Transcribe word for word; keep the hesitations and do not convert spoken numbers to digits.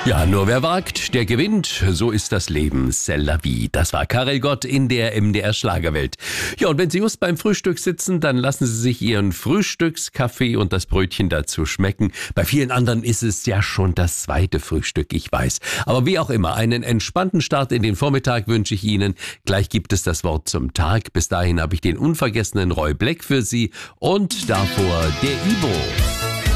Ja, nur wer wagt, der gewinnt. So ist das Leben. C'est la vie. Das war Karel Gott in der M D R Schlagerwelt. Ja, und wenn Sie just beim Frühstück sitzen, dann lassen Sie sich Ihren Frühstückskaffee und das Brötchen dazu schmecken. Bei vielen anderen ist es ja schon das zweite Frühstück, ich weiß. Aber wie auch immer, einen entspannten Start in den Vormittag wünsche ich Ihnen. Gleich gibt es das Wort zum Tag. Bis dahin habe ich den unvergessenen Roy Black für Sie und davor der Ivo.